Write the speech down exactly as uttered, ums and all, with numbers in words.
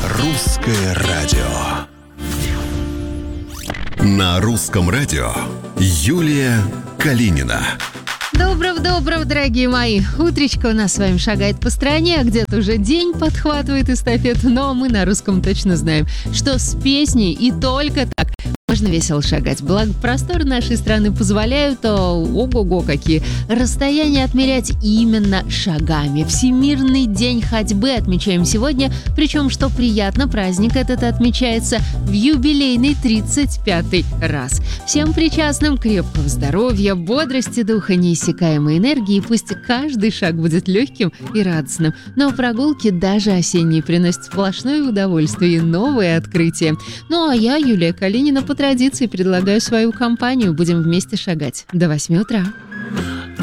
Русское радио. На русском радио Юлия Калинина. Доброго-доброго, дорогие мои! Утречко у нас с вами шагает по стране, а где-то уже день подхватывает эстафету, но мы на русском точно знаем, что с песней и только так можно весело шагать. Благо, просторы нашей страны позволяют, то ого-го какие, расстояния отмерять именно шагами. Всемирный день ходьбы отмечаем сегодня, причем, что приятно, праздник этот отмечается в юбилейный тридцать пятый раз. Всем причастным крепкого здоровья, бодрости духа, неиссякаемой энергии, пусть каждый шаг будет легким и радостным. Но прогулки, даже осенние, приносят сплошное удовольствие и новые открытия. Ну а я, Юлия Калинина, по традиции предлагаю свою компанию. Будем вместе шагать до восьми утра.